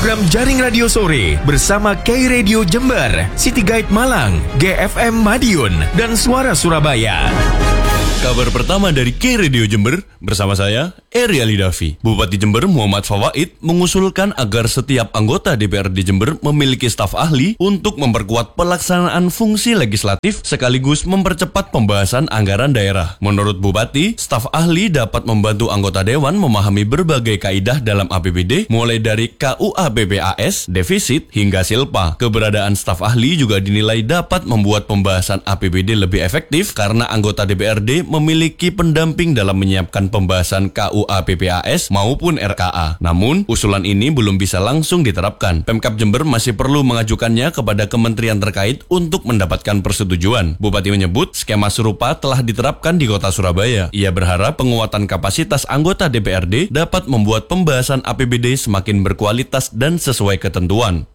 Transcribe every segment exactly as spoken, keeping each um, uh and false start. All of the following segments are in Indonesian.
program Jaring Radio Sore bersama K Radio Jember, City Guide Malang, G F M Madiun, dan Suara Surabaya. Kabar pertama dari K Radio Jember bersama saya, Eri Alidafi. Bupati Jember Muhammad Fawaid mengusulkan agar setiap anggota D P R D Jember memiliki staf ahli untuk memperkuat pelaksanaan fungsi legislatif sekaligus mempercepat pembahasan anggaran daerah. Menurut Bupati, staf ahli dapat membantu anggota dewan memahami berbagai kaidah dalam A P B D mulai dari K U A P P A S, defisit, hingga silpa. Keberadaan staf ahli juga dinilai dapat membuat pembahasan A P B D lebih efektif karena anggota D P R D memiliki pendamping dalam menyiapkan pembahasan K U A P P A S maupun R K A. Namun, usulan ini belum bisa langsung diterapkan. Pemkab Jember masih perlu mengajukannya kepada kementerian terkait untuk mendapatkan persetujuan. Bupati menyebut skema serupa telah diterapkan di Kota Surabaya. Ia berharap penguatan kapasitas anggota D P R D dapat membuat pembahasan A P B D semakin berkualitas dan sesuai ketentuan.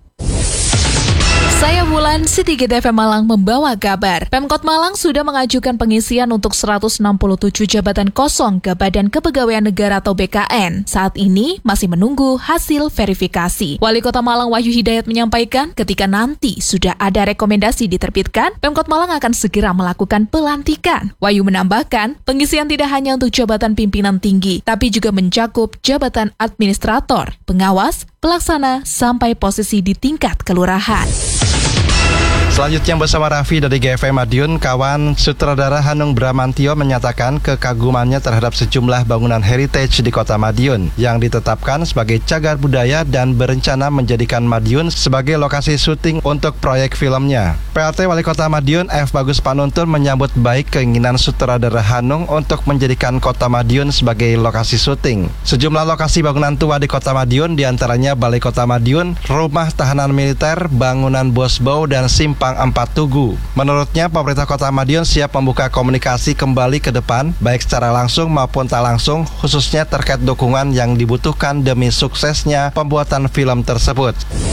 Saya Wulan, City Guide F M Malang membawa kabar. Pemkot Malang sudah mengajukan pengisian untuk seratus enam puluh tujuh jabatan kosong ke Badan Kepegawaian Negara atau B K N. Saat ini masih menunggu hasil verifikasi. Wali Kota Malang Wahyu Hidayat menyampaikan ketika nanti sudah ada rekomendasi diterbitkan, Pemkot Malang akan segera melakukan pelantikan. Wahyu menambahkan, pengisian tidak hanya untuk jabatan pimpinan tinggi, tapi juga mencakup jabatan administrator, pengawas, pelaksana, sampai posisi di tingkat kelurahan. Selanjutnya bersama Raffi dari G F M Madiun, kawan sutradara Hanung Bramantio menyatakan kekagumannya terhadap sejumlah bangunan heritage di Kota Madiun yang ditetapkan sebagai cagar budaya dan berencana menjadikan Madiun sebagai lokasi syuting untuk proyek filmnya. P R T Wali Kota Madiun F. Bagus Panuntun menyambut baik keinginan sutradara Hanung untuk menjadikan Kota Madiun sebagai lokasi syuting. Sejumlah lokasi bangunan tua di Kota Madiun diantaranya Balai Kota Madiun, Rumah Tahanan Militer, Bangunan Bosbau, dan Simpang Empat Tugu. Menurutnya, pemerintah Kota Madiun siap membuka komunikasi kembali ke depan, baik secara langsung maupun tak langsung, khususnya terkait dukungan yang dibutuhkan demi suksesnya pembuatan film tersebut.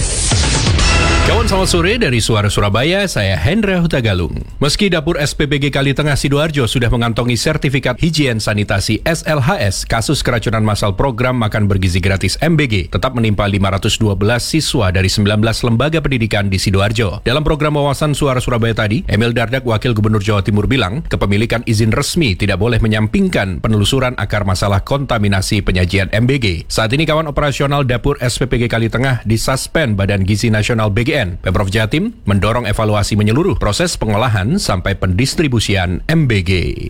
Kawan, selamat sore dari Suara Surabaya, saya Hendra Hutagalung. Meski dapur S P B G Kalitengah Sidoarjo sudah mengantongi sertifikat higien sanitasi S L H S, kasus keracunan massal program makan bergizi gratis M B G tetap menimpa lima ratus dua belas siswa dari sembilan belas lembaga pendidikan di Sidoarjo. Dalam program wawasan Suara Surabaya tadi, Emil Dardak, Wakil Gubernur Jawa Timur bilang, kepemilikan izin resmi tidak boleh menyampingkan penelusuran akar masalah kontaminasi penyajian M B G. Saat ini kawan operasional dapur S P B G Kalitengah disuspend Badan Gizi Nasional B G N. Pemprov Jatim mendorong evaluasi menyeluruh proses pengolahan sampai pendistribusian M B G.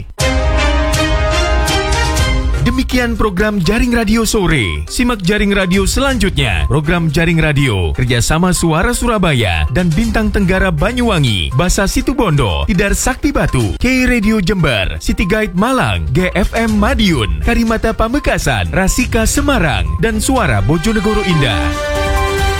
Demikian program Jaring Radio Sore. Simak Jaring Radio selanjutnya. Program Jaring Radio kerjasama Suara Surabaya dan Bintang Tenggara Banyuwangi, Basa Situbondo, Tidar Sakti Batu, K Radio Jember, City Guide Malang, G F M Madiun, Karimata Pamekasan, Rasika Semarang, dan Suara Bojonegoro Indah.